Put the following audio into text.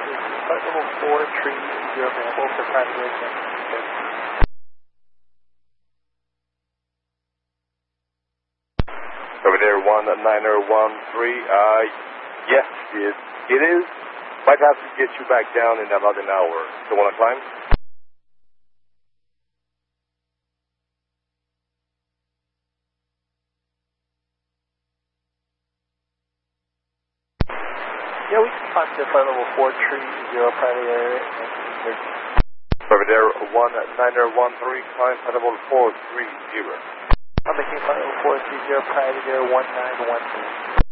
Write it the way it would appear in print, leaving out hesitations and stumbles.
Flight level 430 available for private aircraft. Over there, 19013. Yes, it is. Might have to get you back down in about an hour. Still want to climb? Yeah, we can climb to flight level 430 private area. Over there, 19013. Climb flight level 430. I'm making flight level 430 private air 1913.